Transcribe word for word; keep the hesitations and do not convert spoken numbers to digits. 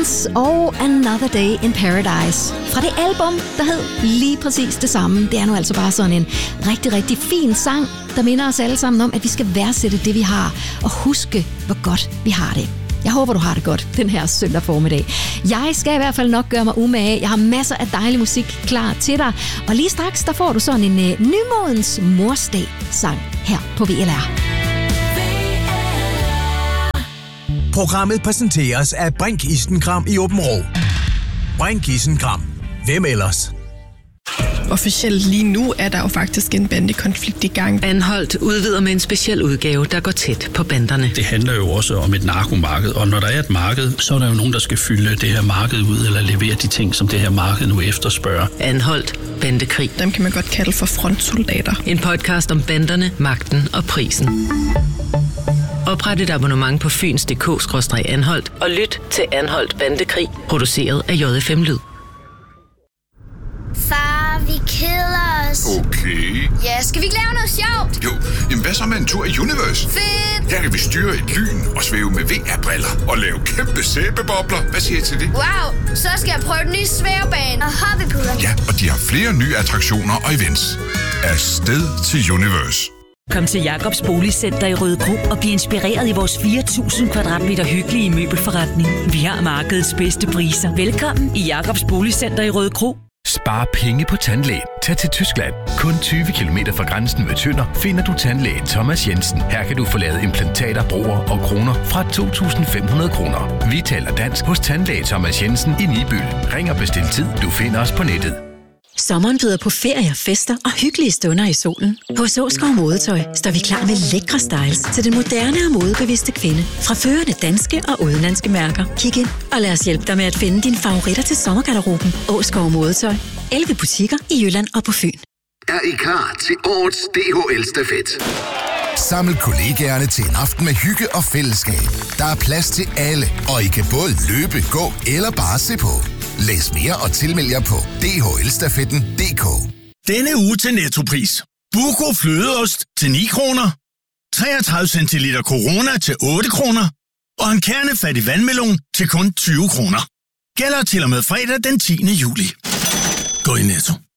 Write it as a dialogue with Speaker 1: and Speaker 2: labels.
Speaker 1: Creedence og Another Day in Paradise. Fra det album, der hed lige præcis det samme. Det er nu altså bare sådan en rigtig, rigtig fin sang, der minder os alle sammen om, at vi skal værdsætte det, vi har, og huske, hvor godt vi har det. Jeg håber, du har det godt den her søndag formiddag. Jeg skal i hvert fald nok gøre mig umage. Jeg har masser af dejlig musik klar til dig. Og lige straks, der får du sådan en uh, nymodens morsdag-sang her på V L R.
Speaker 2: Programmet præsenteres af Brink Isenkram i Åben Rå. Brink Isenkram. Hvem ellers?
Speaker 3: Officielt lige nu er der jo faktisk en bandekonflikt i gang.
Speaker 4: Anholdt udvider med en speciel udgave, der går tæt på banderne.
Speaker 5: Det handler jo også om et narkomarked, og når der er et marked, så er der jo nogen, der skal fylde det her marked ud, eller levere de ting, som det her marked nu efterspørger.
Speaker 4: Anholdt bandekrig.
Speaker 3: Dem kan man godt kalde for frontsoldater.
Speaker 4: En podcast om banderne, magten og prisen. Opret et abonnement på fyns punktum d k skråstreg anholdt og lyt til Anholdt Bandekrig, produceret af J F M Lyd.
Speaker 6: Far, vi keder os.
Speaker 7: Okay.
Speaker 6: Ja, skal vi ikke lave noget sjovt?
Speaker 7: Jo, jamen hvad så med en tur i Universe?
Speaker 6: Fedt!
Speaker 7: Her kan vi styre et lyn og svæve med V R-briller og lave kæmpe sæbebobler. Hvad siger I til det?
Speaker 6: Wow, så skal jeg prøve den nye svævebane og hoppepuder.
Speaker 7: Ja, og de har flere nye attraktioner og events. Afsted til Universe.
Speaker 8: Kom til Jacobs Boligcenter i Rødekro og bliv inspireret i vores fire tusind kvadratmeter hyggelige møbelforretning. Vi har markedets bedste priser. Velkommen i Jacobs Boligcenter i Rødekro.
Speaker 9: Spar penge på tandlægen. Tag til Tyskland. Kun tyve kilometer fra grænsen ved Tønder finder du tandlægen Thomas Jensen. Her kan du få lavet implantater, broer og kroner fra to tusind fem hundrede kroner. Vi taler dansk hos tandlæge Thomas Jensen i Nibyl. Ring og bestil tid. Du finder os på nettet.
Speaker 10: Sommeren byder på ferier, fester og hyggelige stunder i solen. Hos Åskov Modetøj står vi klar med lækre styles til den moderne og modebevidste kvinde. Fra førende danske og udenlandske mærker. Kig ind og lad os hjælpe dig med at finde dine favoritter til sommergarderoben. Åskov Modetøj. elleve butikker i Jylland og på Fyn.
Speaker 11: Er I klar til årets D H L-stafet?
Speaker 12: Saml kollegaerne til en aften med hygge og fællesskab. Der er plads til alle, og I kan både løbe, gå eller bare se på. Læs mere og tilmeld jer på d h l stafetten punktum d k.
Speaker 13: Denne uge til Nettopris. Buco flødeost til ni kroner. treogtredive centiliter Corona til otte kroner. Og en kernefattig vandmelon til kun tyve kroner. Gælder til og med fredag den tiende juli. Gå i Netto.